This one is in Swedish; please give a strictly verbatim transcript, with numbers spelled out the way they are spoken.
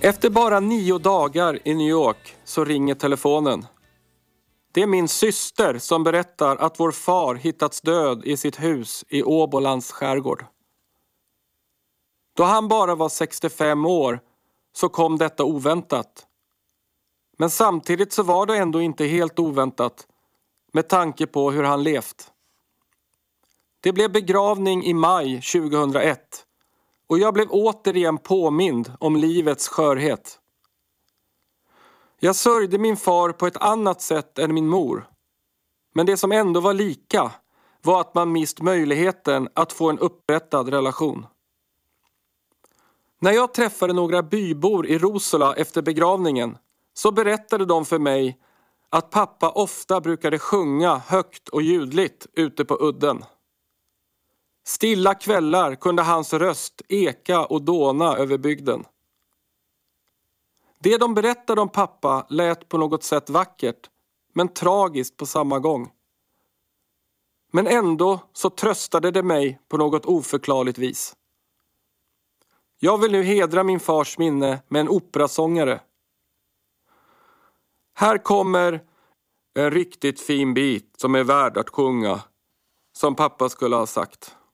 Efter bara nio dagar i New York så ringer telefonen. Det är min syster som berättar att vår far hittats död i sitt hus i Åbolands skärgård. Då han bara var sextiofem år så kom detta oväntat. Men samtidigt så var det ändå inte helt oväntat med tanke på hur han levt. Det blev begravning i maj tjugohundraett och jag blev återigen påmind om livets skörhet. Jag sörjde min far på ett annat sätt än min mor. Men det som ändå var lika var att man mist möjligheten att få en upprättad relation. När jag träffade några bybor i Rosula efter begravningen så berättade de för mig att pappa ofta brukade sjunga högt och ljudligt ute på udden. Stilla kvällar kunde hans röst eka och dåna över bygden. Det de berättade om pappa lät på något sätt vackert, men tragiskt på samma gång. Men ändå så tröstade det mig på något oförklarligt vis. Jag vill nu hedra min fars minne med en operasångare. Här kommer en riktigt fin bit som är värd att sjunga, som pappa skulle ha sagt.